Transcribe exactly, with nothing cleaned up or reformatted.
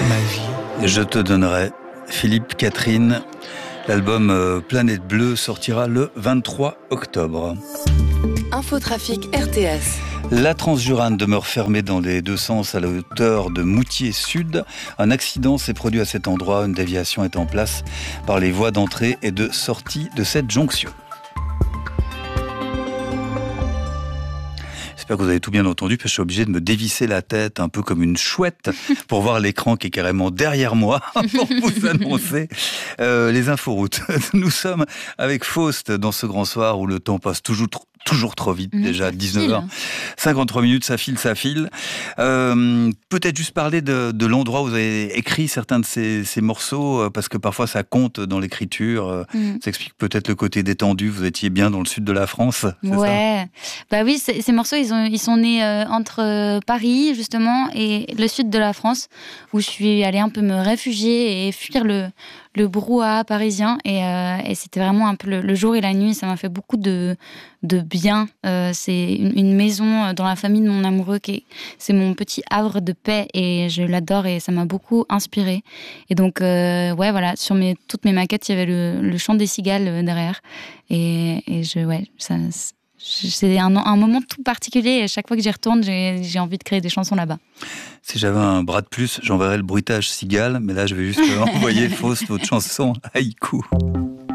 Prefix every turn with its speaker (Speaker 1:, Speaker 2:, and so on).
Speaker 1: ma vie.
Speaker 2: Et je te donnerai, Philippe Catherine. L'album euh, Planète Bleue sortira le vingt-trois octobre.
Speaker 3: Infotrafic R T S.
Speaker 2: La Transjurane demeure fermée dans les deux sens à la hauteur de Moutier Sud. Un accident s'est produit à cet endroit. Une déviation est en place par les voies d'entrée et de sortie de cette jonction. J'espère que vous avez tout bien entendu, parce que je suis obligé de me dévisser la tête un peu comme une chouette pour voir l'écran qui est carrément derrière moi pour vous annoncer euh, les inforoutes. Nous sommes avec Faust dans ce grand soir où le temps passe toujours trop Toujours trop vite, mmh, déjà, dix-neuf heures cinquante-trois minutes, ça file, ça file. Euh, peut-être juste parler de, de l'endroit où vous avez écrit certains de ces, ces morceaux, parce que parfois ça compte dans l'écriture. Mmh. Ça explique peut-être le côté détendu. Vous étiez bien dans le sud de la France, c'est
Speaker 4: ouais.
Speaker 2: ça ?
Speaker 4: Bah oui, ces morceaux, ils, ont, ils sont nés euh, entre Paris, justement, et le sud de la France, où je suis allée un peu me réfugier et fuir le... le brouhaha parisien et, euh, et c'était vraiment un peu le, le jour et la nuit. Ça m'a fait beaucoup de, de bien. Euh, c'est une, une maison dans la famille de mon amoureux qui est, c'est mon petit havre de paix et je l'adore et ça m'a beaucoup inspirée. Et donc euh, ouais voilà, sur mes, toutes mes maquettes il y avait le, le chant des cigales derrière et, et je ouais ça. C'est un, un moment tout particulier et chaque fois que j'y retourne, j'ai, j'ai envie de créer des chansons là-bas.
Speaker 2: Si j'avais un bras de plus, j'enverrais le bruitage cigale, mais là je vais juste envoyer Faust, votre chanson haïku.